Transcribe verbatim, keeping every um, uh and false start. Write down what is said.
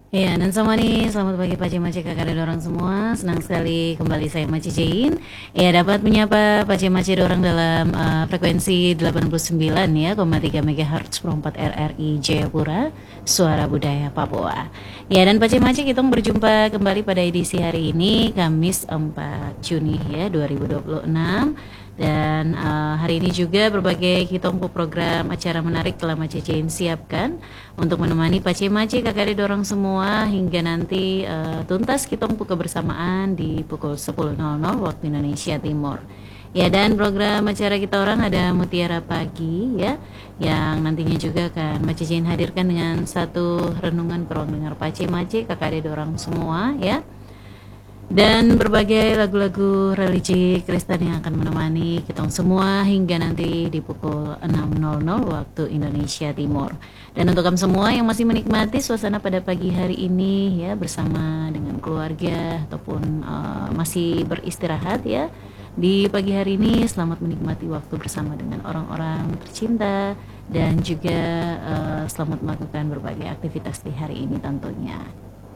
Ya, dan sama nih, selamat pagi Pak Mace kakak dan orang semua. Senang sekali kembali saya Mace Jain. Ya, dapat menyapa Pak Mace orang dalam uh, frekuensi delapan puluh sembilan ya, koma tiga megahertz per empat R R I Jayapura, Suara Budaya Papua. Ya, dan Pak Mace kita berjumpa kembali pada edisi hari ini, Kamis empat Juni ya, dua ribu dua puluh enam. Dan uh, hari ini juga berbagai hitompu program acara menarik telah Mace Jain siapkan untuk menemani Pace Mace kakak dorong semua hingga nanti uh, tuntas hitompu kebersamaan di pukul sepuluh nol nol waktu Indonesia Timur. Ya, dan program acara kita orang ada Mutiara Pagi ya, yang nantinya juga akan Mace Jain hadirkan dengan satu renungan peruang dengar Pace Mace kakak dorong semua ya, dan berbagai lagu-lagu religi Kristen yang akan menemani kita semua hingga nanti di pukul enam nol nol waktu Indonesia Timur. Dan untuk kamu semua yang masih menikmati suasana pada pagi hari ini ya, bersama dengan keluarga ataupun uh, masih beristirahat ya di pagi hari ini, selamat menikmati waktu bersama dengan orang-orang tercinta dan juga uh, selamat melakukan berbagai aktivitas di hari ini tentunya.